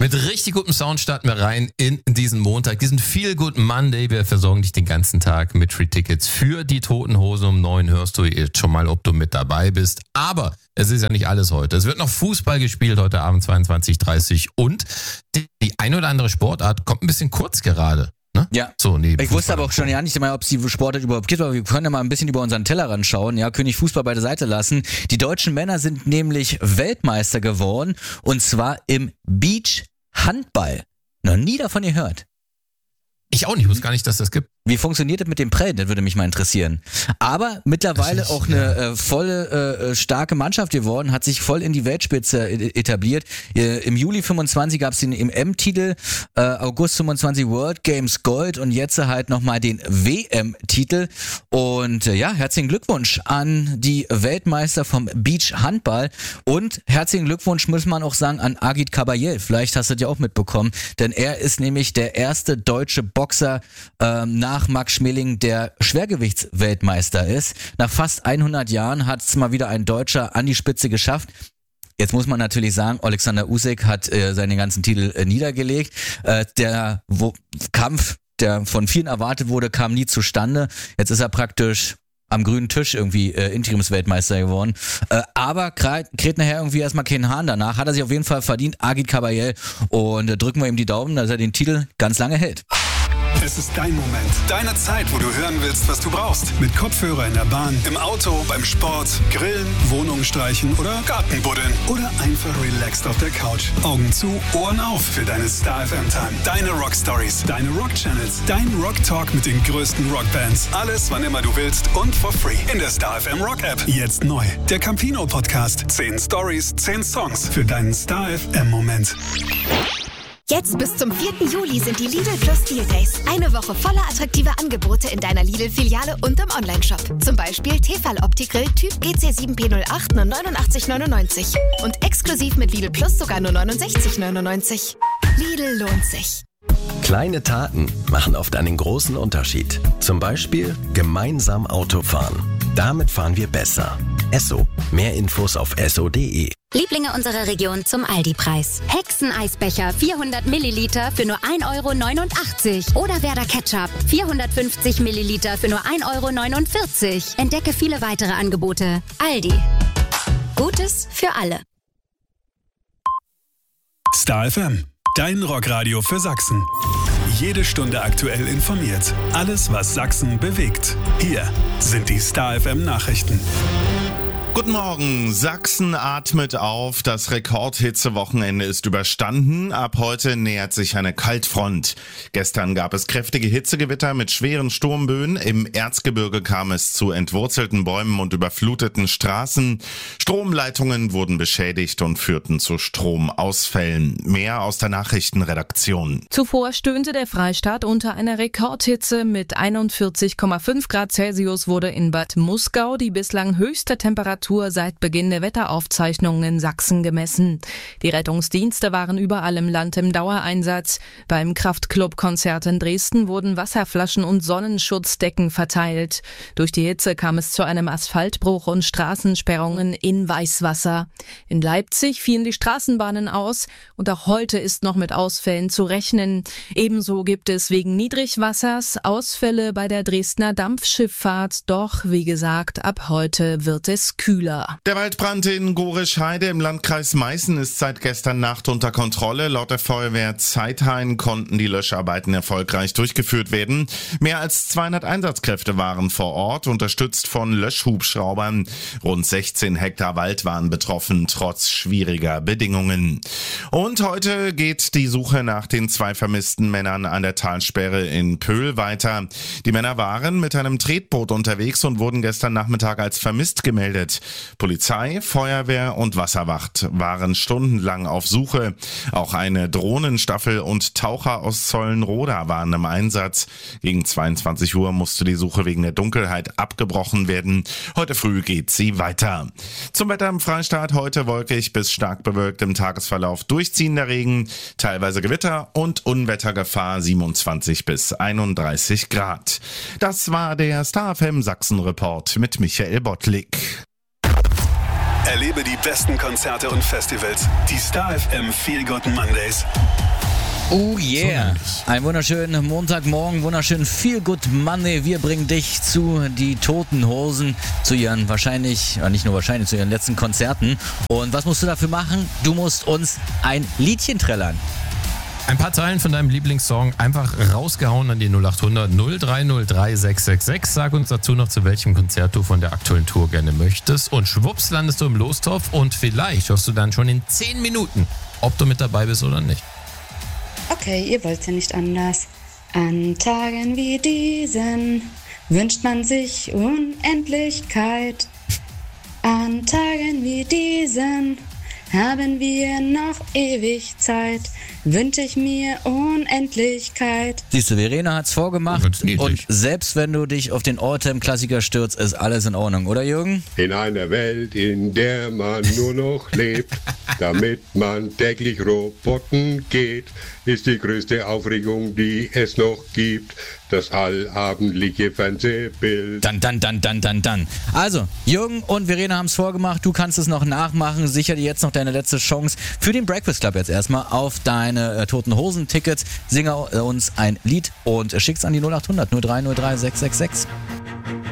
Mit richtig gutem Sound starten wir rein in diesen Montag, diesen Feel Good Monday. Wir versorgen dich den ganzen Tag mit Free Tickets für die Toten Hosen. Um 9 hörst du jetzt schon mal, ob du mit dabei bist. Aber es ist ja nicht alles heute. Es wird noch Fußball gespielt heute Abend 22:30 und die ein oder andere Sportart kommt ein bisschen kurz gerade. Ne? Ja, so, ich wusste aber auch schon ja nicht mehr, ob es die Sportart überhaupt gibt, aber wir können ja mal ein bisschen über unseren Tellerrand schauen, ja, König Fußball beiseite lassen. Die deutschen Männer sind nämlich Weltmeister geworden und zwar im Beach-Handball. Noch nie davon gehört. Ich auch nicht, ich wusste gar nicht, dass das gibt. Wie funktioniert das mit dem Prellen? Das würde mich mal interessieren. Aber mittlerweile auch eine volle starke Mannschaft geworden, hat sich voll in die Weltspitze etabliert. Im Juli 25 gab es den M-Titel, August 25 World Games Gold und jetzt halt nochmal den WM-Titel. Und ja, herzlichen Glückwunsch an die Weltmeister vom Beach-Handball und herzlichen Glückwunsch, muss man auch sagen, an Agit Kabayel. Vielleicht hast du das ja auch mitbekommen, denn er ist nämlich der erste deutsche Boxer nach Max Schmeling, der Schwergewichtsweltmeister ist. Nach fast 100 Jahren hat es mal wieder ein Deutscher an die Spitze geschafft. Jetzt muss man natürlich sagen, Alexander Usyk hat seine ganzen Titel niedergelegt. Der Kampf, der von vielen erwartet wurde, kam nie zustande. Jetzt ist er praktisch am grünen Tisch irgendwie Interimsweltmeister geworden. Aber kräht nachher irgendwie erstmal keinen Hahn danach. Hat er sich auf jeden Fall verdient, Agit Kabayel. Und drücken wir ihm die Daumen, dass er den Titel ganz lange hält. Es ist dein Moment, deine Zeit, wo du hören willst, was du brauchst. Mit Kopfhörer in der Bahn, im Auto, beim Sport, Grillen, Wohnung streichen oder Garten buddeln. Oder einfach relaxed auf der Couch. Augen zu, Ohren auf für deine Star FM Time. Deine Rock Stories, deine Rock Channels, dein Rock Talk mit den größten Rockbands. Alles, wann immer du willst und for free. In der Star FM Rock App. Jetzt neu. Der Campino Podcast. 10 Stories, 10 Songs für deinen Star FM Moment. Jetzt bis zum 4. Juli sind die Lidl Plus Deal Days. Eine Woche voller attraktiver Angebote in deiner Lidl-Filiale und im Onlineshop. Zum Beispiel Tefal Opti-Grill Typ GC7P08 nur 89,99. Und exklusiv mit Lidl Plus sogar nur 69,99. Lidl lohnt sich. Kleine Taten machen oft einen großen Unterschied. Zum Beispiel gemeinsam Auto fahren. Damit fahren wir besser. Esso. Mehr Infos auf esso.de. Lieblinge unserer Region zum Aldi-Preis. Hexeneisbecher 400 Milliliter für nur 1,89 € oder Werder Ketchup 450 Milliliter für nur 1,49 €. Entdecke viele weitere Angebote. Aldi. Gutes für alle. Star FM, dein Rockradio für Sachsen. Jede Stunde aktuell informiert. Alles, was Sachsen bewegt. Hier sind die Star FM Nachrichten. Guten Morgen, Sachsen atmet auf, das Rekordhitzewochenende ist überstanden, ab heute nähert sich eine Kaltfront. Gestern gab es kräftige Hitzegewitter mit schweren Sturmböen, im Erzgebirge kam es zu entwurzelten Bäumen und überfluteten Straßen, Stromleitungen wurden beschädigt und führten zu Stromausfällen. Mehr aus der Nachrichtenredaktion. Zuvor stöhnte der Freistaat unter einer Rekordhitze. Mit 41,5 Grad Celsius wurde in Bad Muskau die bislang höchste Temperatur seit Beginn der Wetteraufzeichnungen in Sachsen gemessen. Die Rettungsdienste waren überall im Land im Dauereinsatz. Beim Kraftclub-Konzert in Dresden wurden Wasserflaschen und Sonnenschutzdecken verteilt. Durch die Hitze kam es zu einem Asphaltbruch und Straßensperrungen in Weißwasser. In Leipzig fielen die Straßenbahnen aus und auch heute ist noch mit Ausfällen zu rechnen. Ebenso gibt es wegen Niedrigwassers Ausfälle bei der Dresdner Dampfschifffahrt. Doch, wie gesagt, ab heute wird es kühler. Der Waldbrand in Gorisch-Heide im Landkreis Meißen ist seit gestern Nacht unter Kontrolle. Laut der Feuerwehr Zeithain konnten die Löscharbeiten erfolgreich durchgeführt werden. Mehr als 200 Einsatzkräfte waren vor Ort, unterstützt von Löschhubschraubern. Rund 16 Hektar Wald waren betroffen, trotz schwieriger Bedingungen. Und heute geht die Suche nach den 2 vermissten Männern an der Talsperre in Pöhl weiter. Die Männer waren mit einem Tretboot unterwegs und wurden gestern Nachmittag als vermisst gemeldet. Polizei, Feuerwehr und Wasserwacht waren stundenlang auf Suche. Auch eine Drohnenstaffel und Taucher aus Zollenroda waren im Einsatz. Gegen 22 Uhr musste die Suche wegen der Dunkelheit abgebrochen werden. Heute früh geht sie weiter. Zum Wetter im Freistaat: heute wolkig bis stark bewölkt, im Tagesverlauf durchziehender Regen, teilweise Gewitter und Unwettergefahr 27 bis 31 Grad. Das war der Star FM Sachsen Report mit Michael Bottlik. Erlebe die besten Konzerte und Festivals. Die Star FM Feel Good Mondays. Oh yeah. Ein wunderschönen Montagmorgen, wunderschönen Feel Good Monday. Wir bringen dich zu die Toten Hosen, zu ihren nicht nur wahrscheinlich, zu ihren letzten Konzerten. Und was musst du dafür machen? Du musst uns ein Liedchen trällern. Ein paar Zeilen von deinem Lieblingssong einfach rausgehauen an die 0800 0303 666. Sag uns dazu noch, zu welchem Konzert du von der aktuellen Tour gerne möchtest. Und schwupps landest du im Lostopf und vielleicht hörst du dann schon in 10 Minuten, ob du mit dabei bist oder nicht. Okay, ihr wollt's ja nicht anders. An Tagen wie diesen wünscht man sich Unendlichkeit. An Tagen wie diesen haben wir noch ewig Zeit, wünsche ich mir Unendlichkeit. Siehst du, Verena hat's vorgemacht und selbst wenn du dich auf den Alltime-Klassiker stürzt, ist alles in Ordnung, oder Jürgen? In einer Welt, in der man nur noch lebt, damit man täglich roboten geht, ist die größte Aufregung, die es noch gibt, das allabendliche Fernsehbild. Dann. Also, Jürgen und Verena haben's vorgemacht, du kannst es noch nachmachen, sicher dir jetzt noch deine letzte Chance für den Breakfast Club jetzt erstmal auf deine Toten Hosen Tickets. Singe uns ein Lied und schick's an die 0800 0303 666.